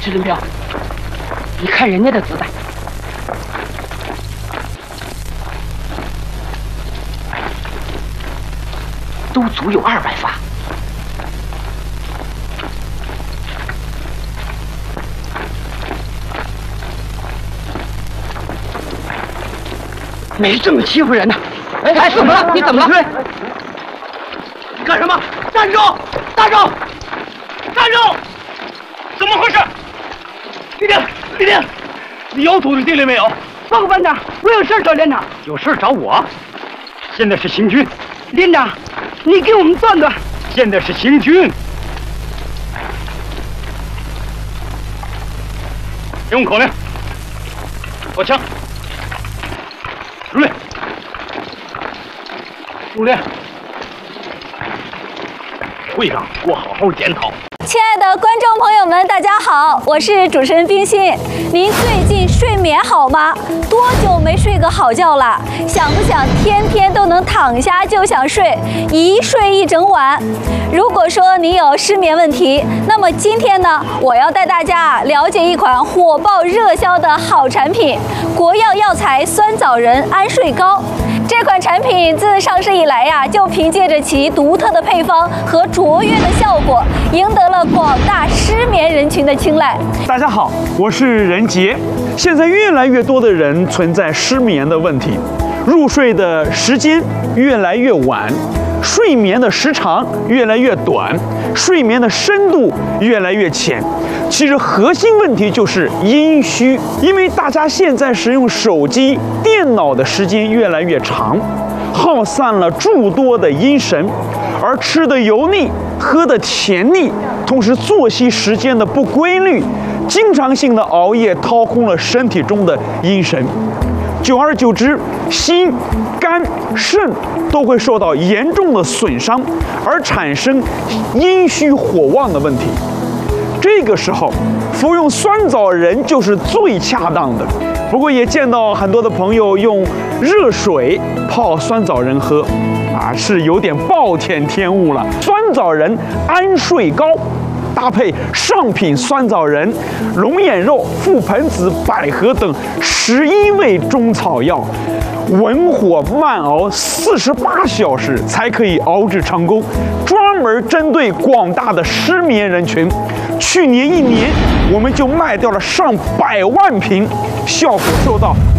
石林彪，你看人家的子弹，都足有200发。没这么欺负人的。哎，怎么了？你怎么了？ 你干什么？站住！站住！站住！怎么回事？李丁，你有组织纪律没有？ 报告班长，我有事找连长。 有事找我？现在是行军。 连长，你给我们断断。 现在是行军。听我口令，握枪。入列。入列。会上给我好好检讨。 亲爱的观众朋友们，大家好，我是主持人冰心。您最近睡眠好吗？多久没睡个好觉了？想不想天天都能躺下就想睡，一睡一整晚？如果说你有失眠问题，那么今天呢，我要带大家了解一款火爆热销的好产品——国药药材酸枣仁安睡膏。这款产品自上市以来呀，就凭借着其独特的配方和卓越的效果，赢得了广大失眠人群的青睐。 大家好，我是任杰。现在越来越多的人存在失眠的问题，入睡的时间越来越晚，睡眠的时长越来越短，睡眠的深度越来越浅。其实核心问题就是阴虚，因为大家现在使用手机、电脑的时间越来越长，耗散了诸多的阴神，而吃的油腻，喝的甜腻，同时作息时间的不规律，经常性的熬夜掏空了身体中的阴神，久而久之，心、肝、肾都会受到严重的损伤，而产生阴虚火旺的问题。这个时候，服用酸枣仁就是最恰当的。不过也见到很多的朋友用热水泡酸枣仁喝，是有点暴殄天物了。酸枣仁安睡膏搭配上品酸枣仁、龙眼肉、覆盆子、百合等11味中草药，文火慢熬48小时才可以熬制成功，专门针对广大的失眠人群。去年1年，我们就卖掉了上百万瓶，效果受到